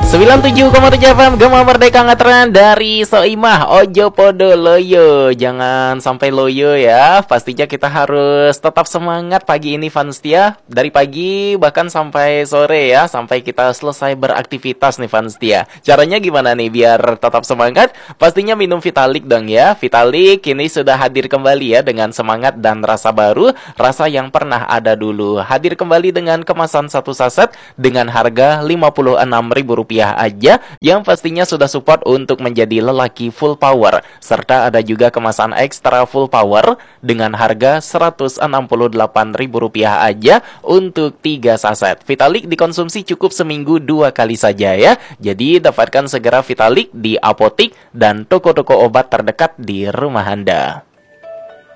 97,7 FM Gema Merdeka ngetren dari Soimah. Ojo podo loyo, jangan sampai loyo ya. Pastinya kita harus tetap semangat pagi ini Fanstia. Dari pagi bahkan sampai sore ya, sampai kita selesai beraktivitas nih Fanstia. Caranya gimana nih biar tetap semangat? Pastinya minum Vitalik dong ya. Vitalik kini sudah hadir kembali ya dengan semangat dan rasa baru, rasa yang pernah ada dulu. Hadir kembali dengan kemasan satu saset dengan harga Rp56.000 aja, yang pastinya sudah support untuk menjadi lelaki full power. Serta ada juga kemasan ekstra full power dengan harga Rp168.000 aja untuk 3 saset. Vitalik dikonsumsi cukup seminggu 2 kali saja ya. Jadi dapatkan segera Vitalik di apotik dan toko-toko obat terdekat di rumah Anda.